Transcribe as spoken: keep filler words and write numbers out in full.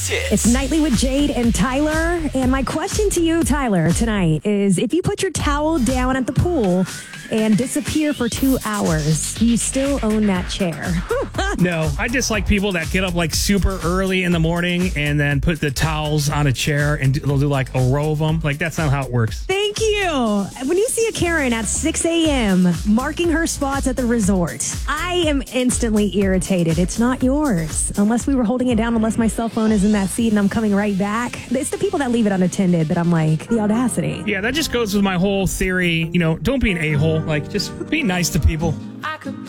It's Nightly with Jade and Tyler. And my question to you, Tyler, tonight is if you put your towel down at the pool and disappear for two hours, do you still own that chair? No, I dislike people that get up like super early in the morning and then put the towels on a chair and do- they'll do like a row of them. Like, that's not how it works. Thank you. When you see a Karen at six a.m. marking her spots at the resort, I am instantly irritated. It's not yours. Unless we were holding it down, unless my cell phone is in that seat and I'm coming right back. It's the people that leave it unattended that I'm like, the audacity. Yeah, that just goes with my whole theory. You know, don't be an a-hole. Like, just be nice to people. I could